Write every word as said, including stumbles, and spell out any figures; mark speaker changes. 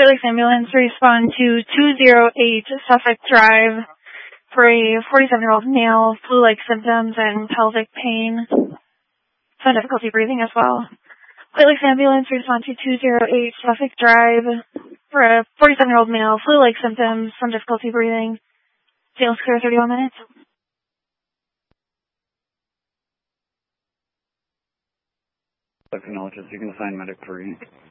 Speaker 1: Lakes Ambulance respond to two oh eight Suffolk Drive for a forty-seven-year-old male, flu-like symptoms and pelvic pain. Some difficulty breathing as well. Great Lakes Ambulance respond to two oh eight Suffolk Drive for a forty-seven-year-old male, flu-like symptoms, some difficulty breathing. Sales clear thirty-one minutes.
Speaker 2: Technologists, you can assign medic three.